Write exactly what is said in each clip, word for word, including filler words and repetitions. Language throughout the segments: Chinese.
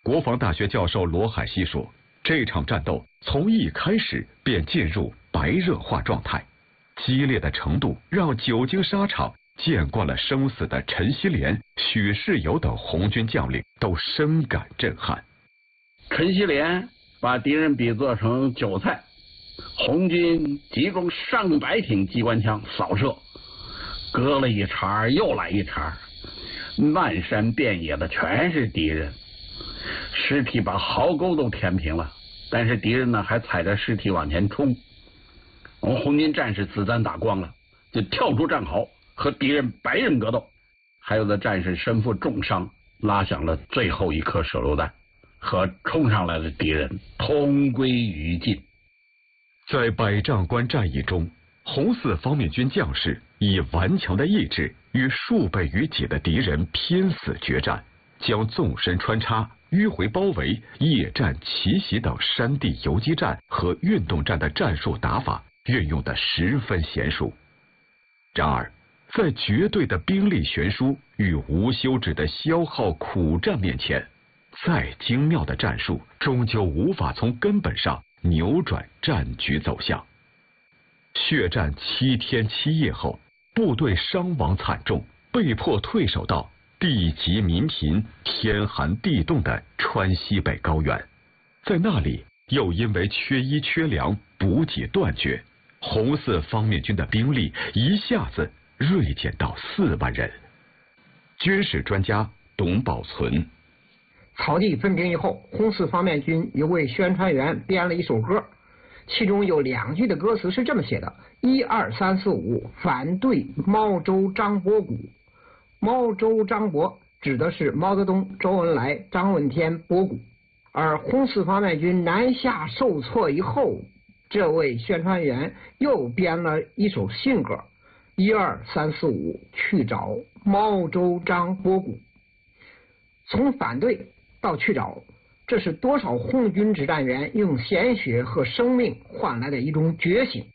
国防大学教授罗海西说，这场战斗从一开始便进入白热化状态，激烈的程度让久经沙场、见惯了生死的陈锡联、许世友等红军将领都深感震撼。 陈锡联把敌人比作成韭菜，红军集中上百挺机关枪扫射，割了一茬又来一茬，漫山遍野的全是敌人，尸体把壕沟都填平了，但是敌人呢还踩着尸体往前冲。我们红军战士子弹打光了，就跳出战壕和敌人白刃格斗，还有的战士身负重伤，拉响了最后一颗手榴弹，和冲上来的敌人同归于尽。 在百丈关战役中，红四方面军将士以顽强的意志与数倍于己的敌人拼死决战，将纵深穿插、迂回包围、夜战、奇袭等山地游击战和运动战的战术打法运用得十分娴熟。然而，在绝对的兵力悬殊与无休止的消耗苦战面前，再精妙的战术终究无法从根本上扭转战局走向。血战七天七夜后，部队伤亡惨重，被迫退守到地瘠民贫、天寒地冻的川西北高原。在那里，又因为缺衣缺粮，补给断绝，红四方面军的兵力一下子锐减到四万人。军事专家董宝存： 草地分平以后，红四方面军有位宣传员编了一首歌，其中有两句的歌词是这么写的：一二三四五，反对毛周张伯古。毛周张伯指的是毛泽东、周恩来、张闻天、博古。而红四方面军南下受挫以后，这位宣传员又编了一首新歌：一二三四五，去找毛周张伯古。从反对到去找，这是多少红军指战员用鲜血和生命换来的一种觉醒。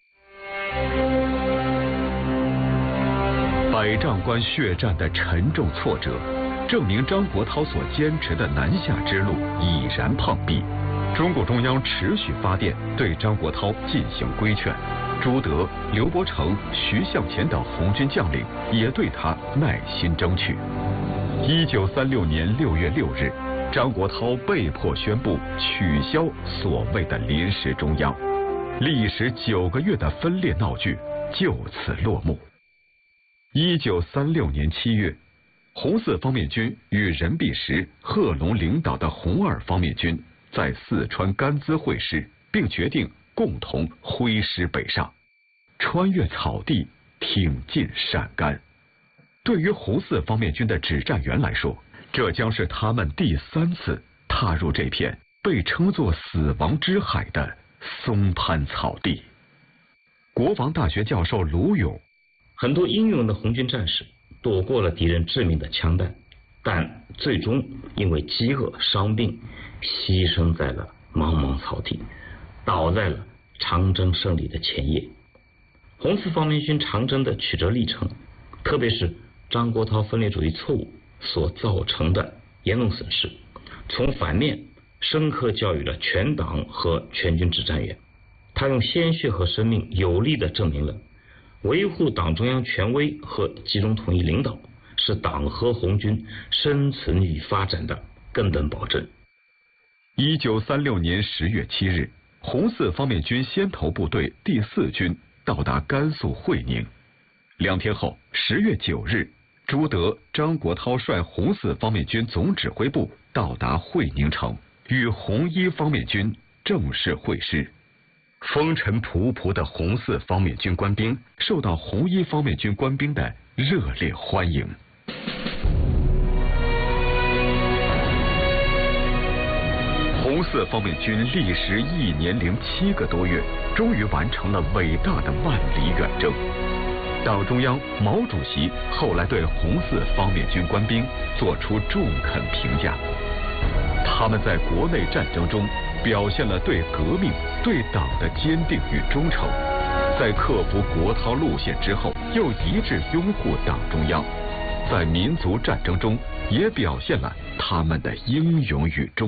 百丈关血战的沉重挫折，证明张国焘所坚持的南下之路已然碰壁。中共中央持续发电对张国焘进行规劝，朱德、刘伯承、徐向前等红军将领也对他耐心争取。一九三六年六月六日，张国焘被迫宣布取消所谓的临时中央，历时九个月的分裂闹剧就此落幕。一九三六年七月，红四方面军与任弼时、贺龙领导的红二方面军在四川甘孜会师，并决定共同挥师北上，穿越草地，挺进陕甘。对于红四方面军的指战员来说，这将是他们第三次踏入这片被称作死亡之海的松潘草地。国防大学教授卢勇： 很多英勇的红军战士躲过了敌人致命的枪弹，但最终因为饥饿伤病，牺牲在了茫茫草地，倒在了长征胜利的前夜。红四方面军长征的曲折历程，特别是张国焘分裂主义错误所造成的严重损失，从反面深刻教育了全党和全军指战员。他用鲜血和生命有力地证明了维护党中央权威和集中统一领导是党和红军生存与发展的根本保证。 一九三六年十月七日，红四方面军先头部队第四军到达甘肃会宁。两天后，十月九日，朱德、张国焘率红四方面军总指挥部到达会宁城，与红一方面军正式会师。风尘仆仆的红四方面军官兵受到红一方面军官兵的热烈欢迎。红四方面军历时一年零七个多月，终于完成了伟大的万里远征。党中央、毛主席后来对红四方面军官兵作出中肯评价，他们在国内战争中表现了对革命、对党的坚定与忠诚，在克服国焘路线之后，又一致拥护党中央，在民族战争中也表现了他们的英勇与忠。